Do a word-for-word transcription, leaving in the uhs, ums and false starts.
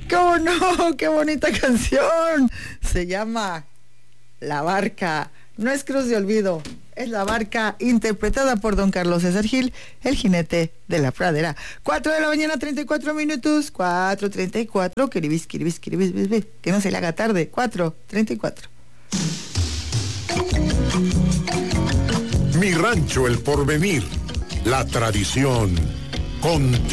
¿Cómo no? ¡Qué bonita canción! Se llama La Barca. No es Cruz de Olvido, es La Barca, interpretada por don Carlos César Gil, el jinete de la pradera. Cuatro de la mañana, treinta y cuatro minutos. Cuatro treinta y cuatro. Quiribis, quiribis, quiribis, bis, bis. Que no se le haga tarde. Cuatro treinta y cuatro. Mi Rancho El Porvenir, la tradición con